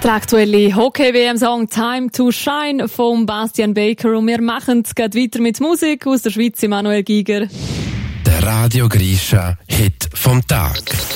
Der aktuelle Hockey-WM-Song «Time to Shine» von Bastian Baker. Und wir machen es gerade weiter mit Musik aus der Schweiz, Emanuel Giger. Der Radio Grisha Hit vom Tag.